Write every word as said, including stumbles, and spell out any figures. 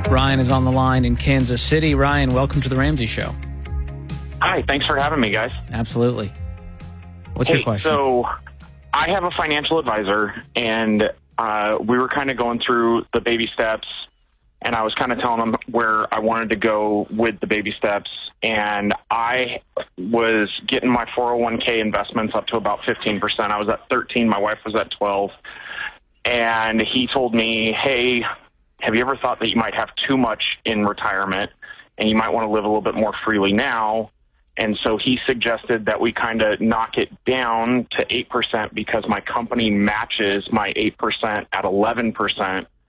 Ryan is on the line in Kansas City. Ryan, welcome to the Ramsey Show. Hi, thanks for having me, guys. Absolutely. What's hey, your question? So I have a financial advisor, and uh, we were kind of going through the baby steps, and I was kind of telling him where I wanted to go with the baby steps, and I was getting my four oh one k investments up to about fifteen percent. I was at thirteen. My wife was at twelve. And he told me, hey, have you ever thought that you might have too much in retirement and you might want to live a little bit more freely now? And so he suggested that we kind of knock it down to eight percent because my company matches my eight percent at eleven percent.